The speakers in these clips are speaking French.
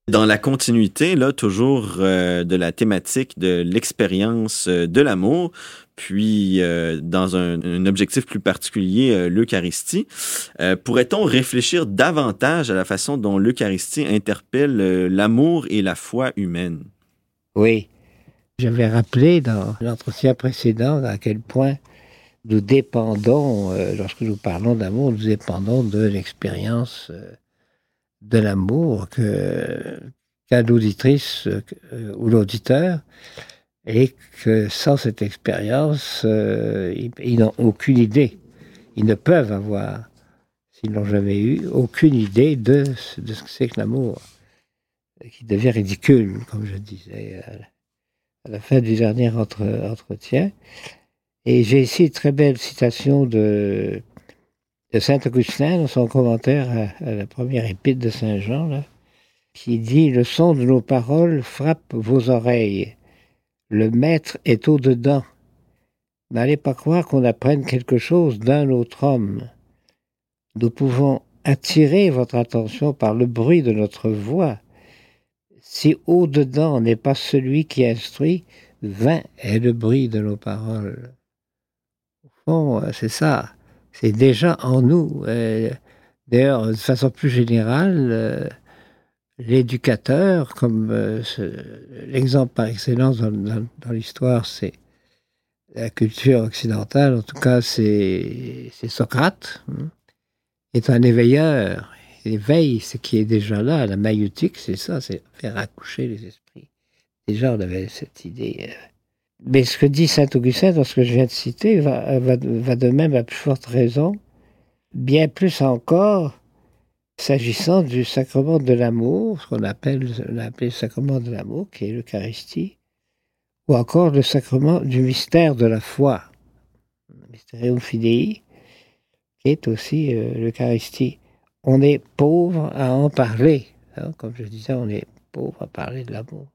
Dans la continuité, là, toujours de la thématique de l'expérience de l'amour, puis dans un objectif plus particulier, l'Eucharistie, pourrait-on réfléchir davantage à la façon dont l'Eucharistie interpelle l'amour et la foi humaine? Oui, j'avais rappelé dans l'entretien précédent à quel point nous dépendons, lorsque nous parlons d'amour, nous dépendons de l'expérience de l'amour qu'a l'auditrice ou l'auditeur, et que sans cette expérience, ils n'ont aucune idée. Ils ne peuvent avoir, s'ils l'ont jamais eu, aucune idée de ce que c'est que l'amour, qui devient ridicule, comme je disais à la fin du dernier entretien. Et j'ai ici une très belle citation de saint Augustin dans son commentaire à la première épître de saint Jean, là, qui dit « Le son de nos paroles frappe vos oreilles. Le maître est au-dedans. N'allez pas croire qu'on apprenne quelque chose d'un autre homme. Nous pouvons attirer votre attention par le bruit de notre voix. Si au-dedans n'est pas celui qui instruit, vain est le bruit de nos paroles. » Au fond, c'est ça. C'est déjà en nous. D'ailleurs, de façon plus générale, l'éducateur, comme l'exemple par excellence dans l'histoire, c'est la culture occidentale, en tout cas, c'est Socrate, est un éveilleur. Il éveille ce qui est déjà là. La maïeutique, c'est ça, c'est faire accoucher les esprits. Déjà, on avait cette idée. Mais ce que dit saint Augustin, dans ce que je viens de citer, va de même à plus forte raison, bien plus encore, s'agissant du sacrement de l'amour, ce qu'on appelle le sacrement de l'amour, qui est l'Eucharistie, ou encore le sacrement du mystère de la foi, le Mysterium Fidei, qui est aussi l'Eucharistie. On est pauvre à en parler, hein, comme je disais, on est pauvre à parler de l'amour.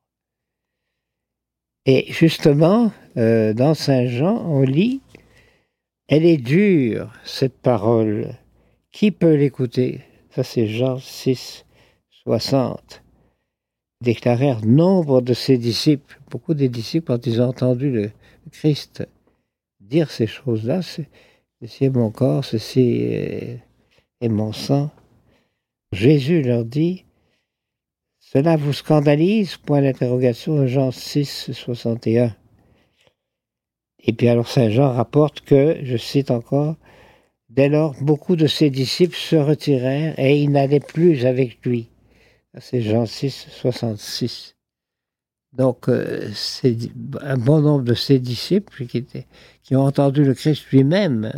Et justement, dans Saint Jean, on lit « Elle est dure, cette parole. Qui peut l'écouter ?» Ça, c'est Jean 6, 60. Déclarèrent nombre de ses disciples. Beaucoup des disciples, quand ils ont entendu le Christ dire ces choses-là, ceci est mon corps, ceci est mon sang. Jésus leur dit « Cela vous scandalise ?» Point d'interrogation, Jean 6, 61. Et puis alors Saint Jean rapporte que, je cite encore, « Dès lors, beaucoup de ses disciples se retirèrent et ils n'allaient plus avec lui. » C'est Jean 6, 66. Donc, c'est un bon nombre de ses disciples qui ont entendu le Christ lui-même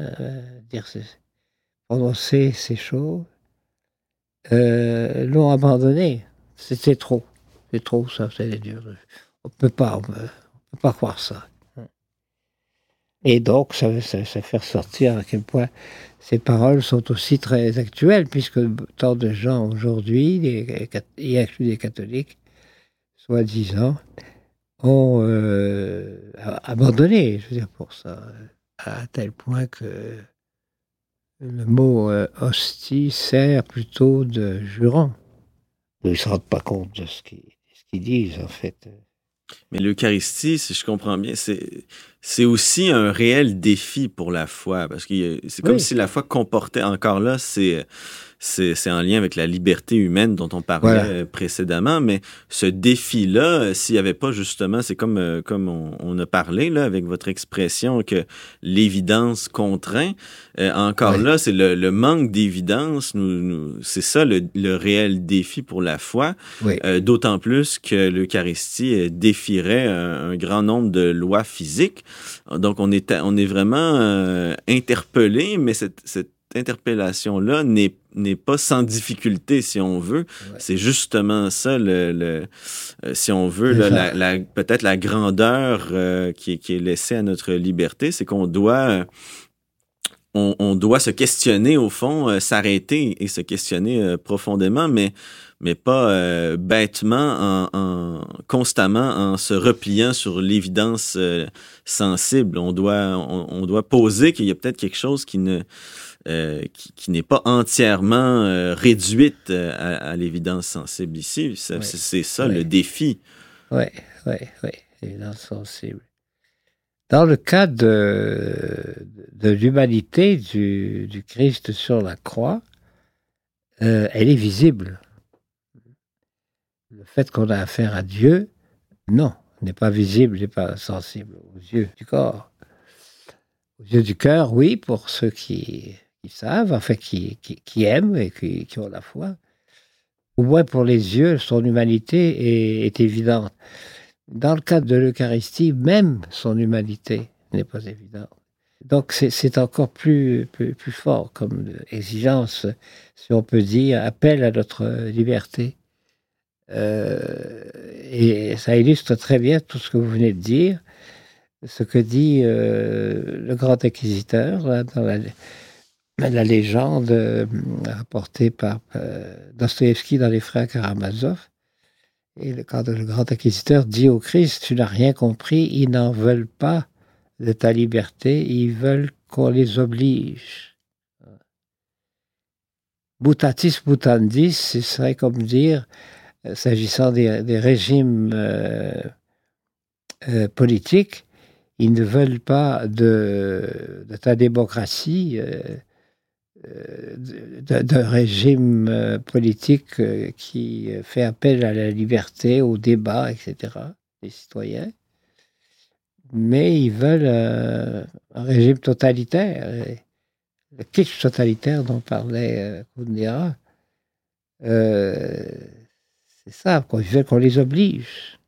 prononcer ces choses, l'ont abandonné. C'était trop. C'est trop, ça, c'est dur. On peut pas croire ça. Et donc, ça fait ressortir à quel point ces paroles sont aussi très actuelles, puisque tant de gens aujourd'hui, y inclus des catholiques, soi-disant, ont abandonné, je veux dire, pour ça, à tel point que le mot hostie sert plutôt de jurant. Ils ne se rendent pas compte de ce qu'ils disent, en fait. Mais l'Eucharistie, si je comprends bien, c'est aussi un réel défi pour la foi, parce que c'est comme si la foi comportait, encore là, c'est en lien avec la liberté humaine dont on parlait précédemment, mais ce défi-là, s'il n'y avait pas justement, c'est comme on a parlé là avec votre expression que l'évidence contraint, encore là, c'est le manque d'évidence, c'est ça le réel défi pour la foi, d'autant plus que l'Eucharistie défierait un grand nombre de lois physiques. Donc on est vraiment interpellé, mais cette interpellation-là n'est pas sans difficulté, si on veut. Ouais. C'est justement ça, si on veut, là, peut-être la grandeur qui est laissée à notre liberté, c'est qu'on doit... On doit se questionner, au fond, s'arrêter et se questionner profondément, mais pas bêtement, constamment en se repliant sur l'évidence sensible. On doit poser qu'il y a peut-être quelque chose qui ne qui n'est pas entièrement réduite à l'évidence sensible ici. C'est ça le défi. Oui, l'évidence sensible. Dans le cas de l'humanité du Christ sur la croix, elle est visible. Le fait qu'on a affaire à Dieu, non, n'est pas visible, n'est pas sensible aux yeux du corps. Aux yeux du cœur, oui, pour ceux qui savent, enfin qui aiment et qui ont la foi. Au moins pour les yeux, son humanité est évidente. Dans le cas de l'Eucharistie, même son humanité n'est pas évidente. Donc c'est encore plus fort comme exigence, si on peut dire, appel à notre liberté. Et ça illustre très bien tout ce que vous venez de dire, ce que dit le grand inquisiteur là, dans la légende rapportée par Dostoïevski dans les Frères Karamazov. Et quand le grand inquisiteur dit au Christ, tu n'as rien compris, ils n'en veulent pas de ta liberté, ils veulent qu'on les oblige. Mutatis mutandis, ce serait comme dire, s'agissant des régimes politiques, ils ne veulent pas de ta démocratie, d'un régime politique qui fait appel à la liberté, au débat, etc., des citoyens. Mais ils veulent un régime totalitaire. Le kitsch totalitaire dont parlait Kundera, c'est ça, ils veulent qu'on les oblige.